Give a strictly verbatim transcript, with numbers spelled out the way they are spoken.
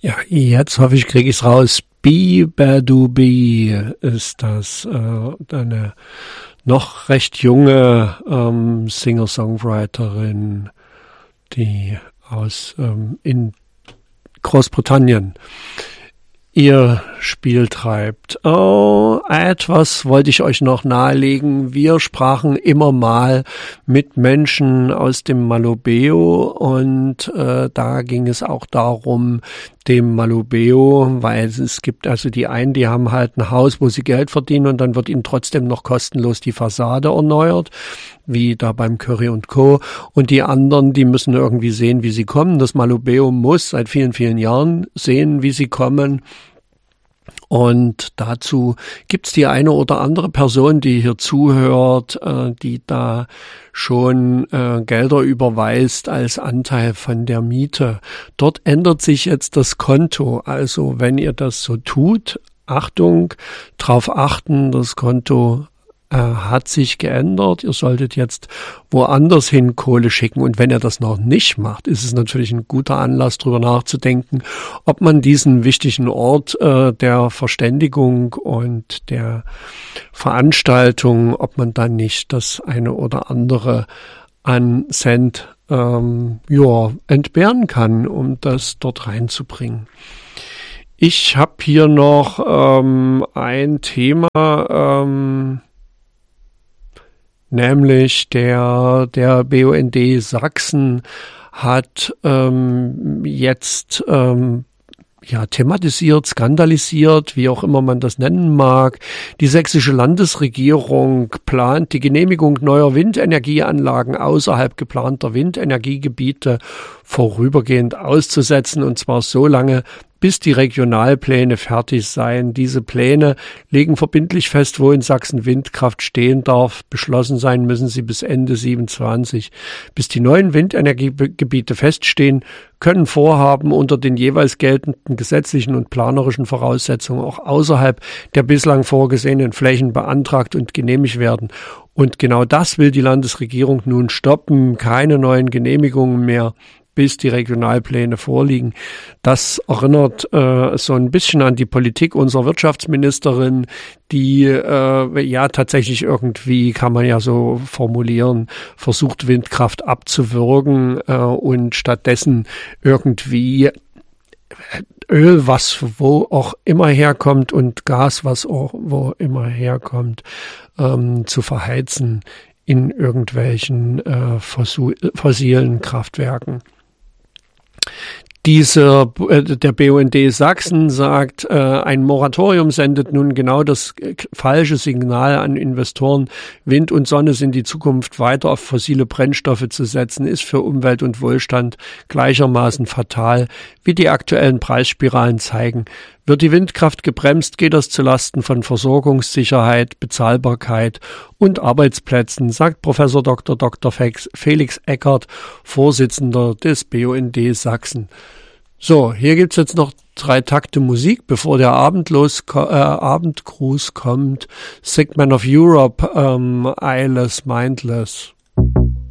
Ja, jetzt hoffe ich, kriege ich es raus. Beabadoobee ist das, äh, eine noch recht junge ähm, Singer-Songwriterin, die aus ähm, in Großbritannien ihr Spiel treibt. Oh, etwas wollte ich euch noch nahelegen. Wir sprachen immer mal mit Menschen aus dem Malobeo und äh, da ging es auch darum, dem Malobeo, weil es gibt also die einen, die haben halt ein Haus, wo sie Geld verdienen und dann wird ihnen trotzdem noch kostenlos die Fassade erneuert, wie da beim Curry und Co. Und die anderen, die müssen irgendwie sehen, wie sie kommen. Das Malobeo muss seit vielen, vielen Jahren sehen, wie sie kommen. Und dazu gibt's die eine oder andere Person, die hier zuhört, äh, die da schon äh, Gelder überweist als Anteil von der Miete. Dort ändert sich jetzt das Konto. Also wenn ihr das so tut, Achtung, drauf achten, das Konto hat sich geändert. Ihr solltet jetzt woanders hin Kohle schicken. Und wenn ihr das noch nicht macht, ist es natürlich ein guter Anlass, darüber nachzudenken, ob man diesen wichtigen Ort äh, der Verständigung und der Veranstaltung, ob man dann nicht das eine oder andere an Cent ähm, ja, entbehren kann, um das dort reinzubringen. Ich habe hier noch ähm, ein Thema, ähm, nämlich der der B U N D Sachsen hat ähm, jetzt ähm, ja thematisiert, skandalisiert, wie auch immer man das nennen mag. Die sächsische Landesregierung plant die Genehmigung neuer Windenergieanlagen außerhalb geplanter Windenergiegebiete vorübergehend auszusetzen, und zwar so lange, bis die Regionalpläne fertig seien. Diese Pläne legen verbindlich fest, wo in Sachsen Windkraft stehen darf. Beschlossen sein müssen sie bis Ende siebenundzwanzig. Bis die neuen Windenergiegebiete feststehen, können Vorhaben unter den jeweils geltenden gesetzlichen und planerischen Voraussetzungen auch außerhalb der bislang vorgesehenen Flächen beantragt und genehmigt werden. Und genau das will die Landesregierung nun stoppen. Keine neuen Genehmigungen mehr, bis die Regionalpläne vorliegen. Das erinnert äh, so ein bisschen an die Politik unserer Wirtschaftsministerin, die äh, ja tatsächlich irgendwie, kann man ja so formulieren, versucht Windkraft abzuwürgen äh, und stattdessen irgendwie Öl, was wo auch immer herkommt, und Gas, was auch wo immer herkommt, ähm, zu verheizen in irgendwelchen äh, fossilen Kraftwerken. Dieser, äh, der B U N D Sachsen sagt, äh, ein Moratorium sendet nun genau das äh, falsche Signal an Investoren. Wind und Sonne sind die Zukunft. Weiter auf fossile Brennstoffe zu setzen, ist für Umwelt und Wohlstand gleichermaßen fatal, wie die aktuellen Preisspiralen zeigen. Wird die Windkraft gebremst, geht das zulasten von Versorgungssicherheit, Bezahlbarkeit und Arbeitsplätzen, sagt Professor Doktor Doktor Felix Eckert, Vorsitzender des B U N D Sachsen. So, hier gibt's jetzt noch drei Takte Musik, bevor der Abendlos, äh, Abendgruß kommt. Sick Man of Europe, ähm, Eyeless, Mindless.